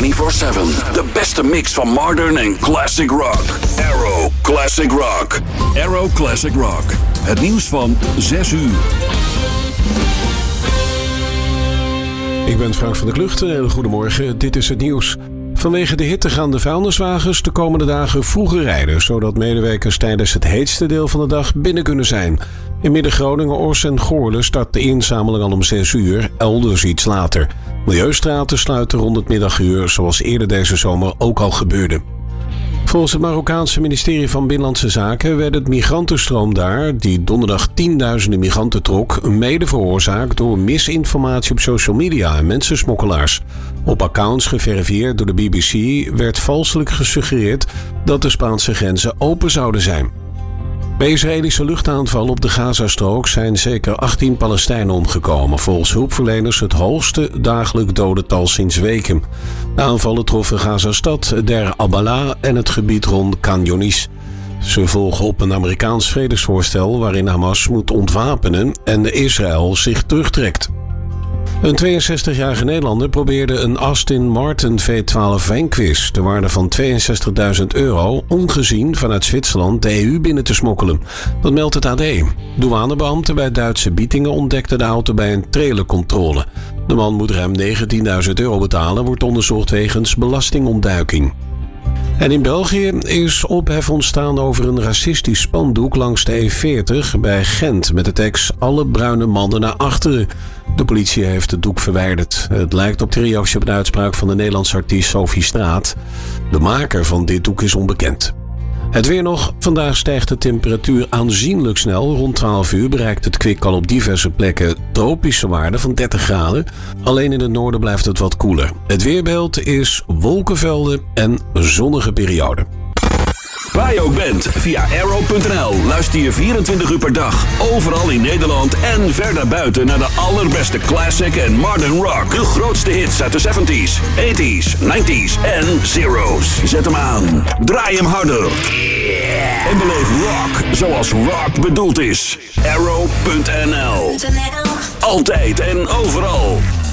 De beste mix van modern en classic rock. Arrow Classic Rock. Arrow Classic Rock. Het nieuws van 6 uur. Ik ben Frank van der Klucht. Een hele goede morgen. Dit is het nieuws. Vanwege de hitte gaan de vuilniswagens de komende dagen vroeger rijden, zodat medewerkers tijdens het heetste deel van de dag binnen kunnen zijn. In Midden-Groningen, Ors en Goorlen start de inzameling al om 6 uur, elders iets later. Milieustraten sluiten rond het middaguur, zoals eerder deze zomer ook al gebeurde. Volgens het Marokkaanse ministerie van Binnenlandse Zaken werd het migrantenstroom daar, die donderdag tienduizenden migranten trok, mede veroorzaakt door misinformatie op social media en mensensmokkelaars. Op accounts geverifieerd door de BBC werd valselijk gesuggereerd dat de Spaanse grenzen open zouden zijn. Bij Israëlische luchtaanvallen op de Gazastrook zijn zeker 18 Palestijnen omgekomen. Volgens hulpverleners het hoogste dagelijk dodental sinds weken. De aanvallen troffen Gazastad, Der Abala en het gebied rond Khan Younis. Ze volgen op een Amerikaans vredesvoorstel waarin Hamas moet ontwapenen en Israël zich terugtrekt. Een 62-jarige Nederlander probeerde een Aston Martin V12 Vanquish ter waarde van €62.000 ongezien vanuit Zwitserland de EU binnen te smokkelen. Dat meldt het AD. Douanebeambten bij Duitse Bietingen ontdekten de auto bij een trailercontrole. De man moet ruim €19.000 betalen, wordt onderzocht wegens belastingontduiking. En in België is ophef ontstaan over een racistisch spandoek langs de E40 bij Gent met de tekst "Alle bruine mannen naar achteren". De politie heeft het doek verwijderd. Het lijkt op de reactie op de uitspraak van de Nederlandse artiest Sophie Straat. De maker van dit doek is onbekend. Het weer nog. Vandaag stijgt de temperatuur aanzienlijk snel. Rond 12 uur bereikt het kwik al op diverse plekken tropische waarden van 30 graden. Alleen in het noorden blijft het wat koeler. Het weerbeeld is wolkenvelden en zonnige perioden. Waar je ook bent, via arrow.nl luister je 24 uur per dag. Overal in Nederland en verder buiten naar de allerbeste classic en modern rock. De grootste hits uit de 70s, 80s, 90s en zeros. Zet hem aan, draai hem harder. En beleef rock zoals rock bedoeld is. Arrow.nl. Altijd en overal.